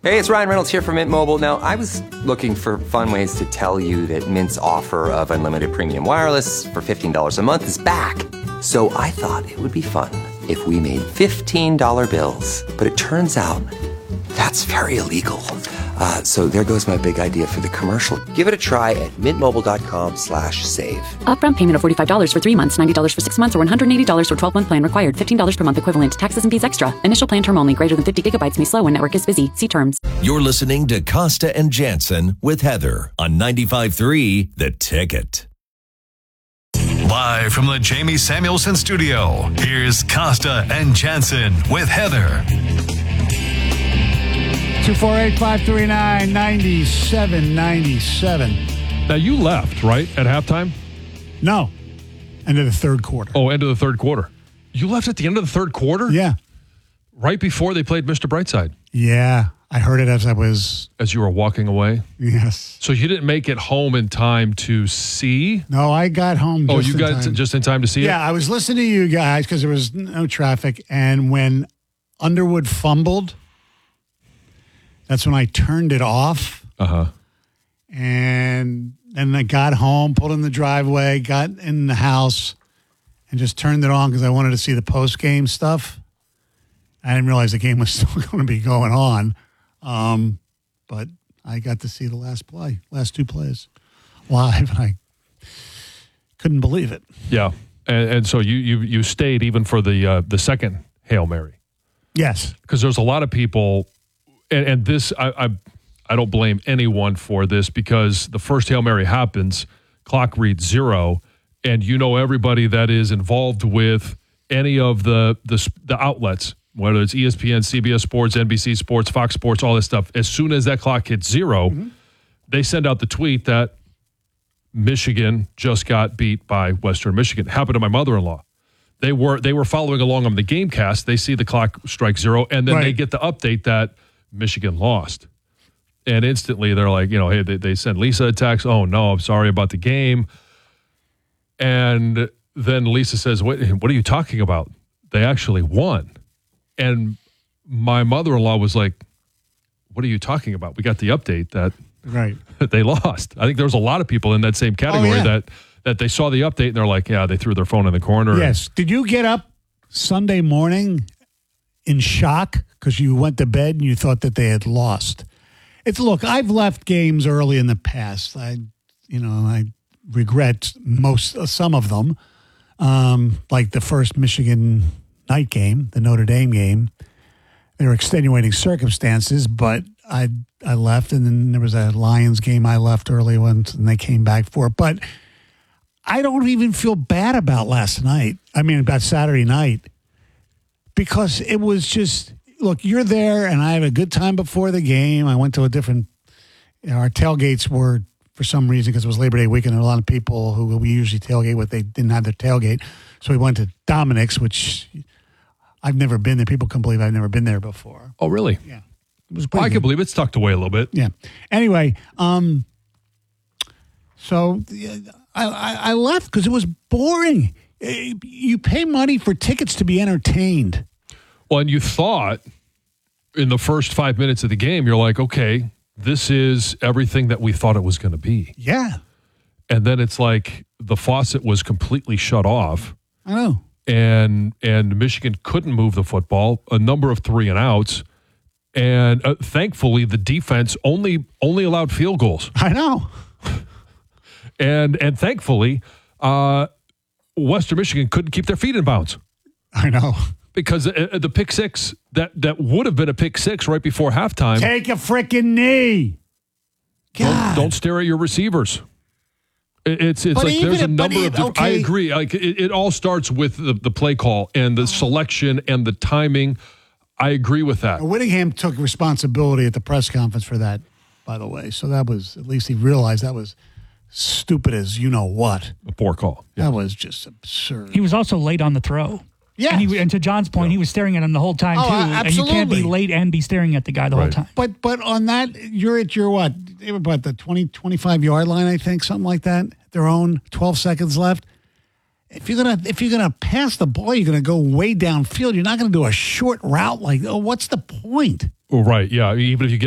Hey, it's Ryan Reynolds here from Mint Mobile. Now, I was looking for fun ways to tell you that Mint's offer of unlimited premium wireless for $15 a month is back. So I thought it would be fun if we made $15 bills. But it turns out that's very illegal. So there goes my big idea for the commercial. Give it a try at mintmobile.com/save. Upfront payment of $45 for 3 months, $90 for 6 months, or $180 for 12-month plan required. $15 per month equivalent. Taxes and fees extra. Initial plan term only. Greater than 50 gigabytes may slow when network is busy. See terms. You're listening to Costa and Jansen with Heather on 95.3 The Ticket. Live from the Jamie Samuelson studio, here's Costa and Jansen with Heather. 248-539-9797. Now, you left, right, at halftime? No. End of the third quarter. Oh, end of the third quarter. You left at the end of the third quarter? Yeah. Right before they played Mr. Brightside? Yeah. I heard it as I was... As you were walking away? Yes. So you didn't make it home in time to see? No, I got home just in time. Just in time to see it? Yeah, I was listening to you guys because there was no traffic. And when Underwood fumbled... That's when I turned it off. Uh-huh. And then I got home, pulled in the driveway, got in the house, and just turned it on because I wanted to see the post-game stuff. I didn't realize the game was still going to be going on. But I got to see the last two plays live, and I couldn't believe it. Yeah. And so you stayed even for the second Hail Mary. Yes. Because there's a lot of people... And this, I don't blame anyone for this because the first Hail Mary happens, clock reads 0, and you know everybody that is involved with any of the outlets, whether it's ESPN, CBS Sports, NBC Sports, Fox Sports, all this stuff. As soon as that clock hits 0, they send out the tweet that Michigan just got beat by Western Michigan. It happened to my mother-in-law. They were following along on the Gamecast. They see the clock strike 0, and then they get the update that Michigan lost. And instantly they're like, hey, they send Lisa a text. Oh, no, I'm sorry about the game. And then Lisa says, what are you talking about? They actually won. And my mother-in-law was like, what are you talking about? We got the update that they lost. I think there was a lot of people in that same category that they saw the update and they're like, yeah, they threw their phone in the corner. Yes. Did you get up Sunday morning in shock because you went to bed and you thought that they had lost? Look, I've left games early in the past. I regret some of them, like the first Michigan night game, the Notre Dame game. There were extenuating circumstances, but I left, and then there was a Lions game I left early once, and they came back for it. But I don't even feel bad about about Saturday night. Because it was just, look, you're there, and I had a good time before the game. I went to our tailgates were, for some reason, because it was Labor Day weekend, there were a lot of people who we usually tailgate with, they didn't have their tailgate. So we went to Dominic's, which I've never been there. People can believe I've never been there before. Oh, really? Yeah. It was I can believe it's tucked away a little bit. Yeah. Anyway, so I left because it was boring. You pay money for tickets to be entertained. Well, and you thought in the first 5 minutes of the game, you're like, okay, this is everything that we thought it was going to be. Yeah. And then it's like the faucet was completely shut off. I know. And Michigan couldn't move the football, a number of 3-and-outs. And thankfully, the defense only allowed field goals. I know. And thankfully, Western Michigan couldn't keep their feet in bounds. I know. Because the pick six, that would have been a pick six right before halftime. Take a freaking knee. God. Don't stare at your receivers. It's like there's a number of different. I agree. Like it all starts with the play call and the selection and the timing. I agree with that. Whittingham took responsibility at the press conference for that, by the way. So that was, at least he realized that was stupid as you know what. A poor call. Yeah. That was just absurd. He was also late on the throw. Yeah. And to John's point, he was staring at him the whole time, too. Absolutely. And you can't be late and be staring at the guy the whole time. But on that, you're at your what? They were about the 20, 25-yard line, I think, something like that. Their own 12 seconds left. If you're gonna pass the ball, you're gonna go way downfield. You're not gonna do a short route like, what's the point? Oh, right, yeah. Even if you get